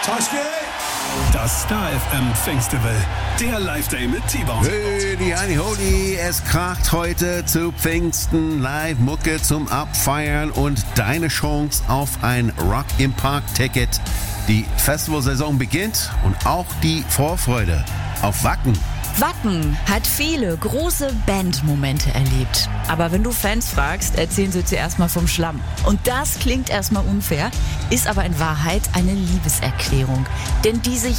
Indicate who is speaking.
Speaker 1: Das Star FM Festival, der Live-Day mit T-Bone.
Speaker 2: Hey, Holy, es kracht heute zu Pfingsten, Live-Mucke zum Abfeiern und deine Chance auf ein Rock im Park-Ticket. Die Festivalsaison beginnt und auch die Vorfreude auf Wacken.
Speaker 3: Wacken hat viele große Bandmomente erlebt. Aber wenn du Fans fragst, erzählen sie zuerst mal vom Schlamm. Und das klingt erstmal unfair, ist aber in Wahrheit eine Liebeserklärung. Denn die sich